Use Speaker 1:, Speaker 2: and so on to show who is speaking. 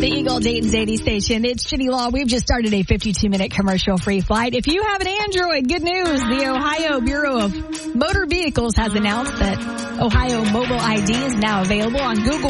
Speaker 1: The Eagle Dayton's 80 station. It's Ginny Law. We've just started a 52-minute commercial-free flight. If you have an Android, good news. The Ohio Bureau of Motor Vehicles has announced that Ohio Mobile ID is now available on Google